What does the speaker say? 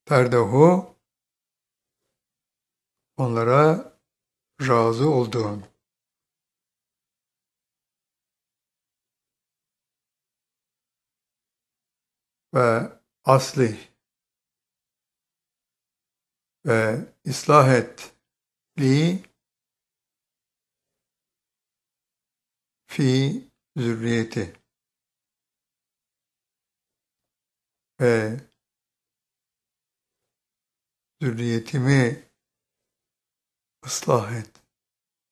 terdahu, onlara razı olduğun. Ve aslih ve ıslah et li fi zürriyeti ve zürriyetimi ıslah et.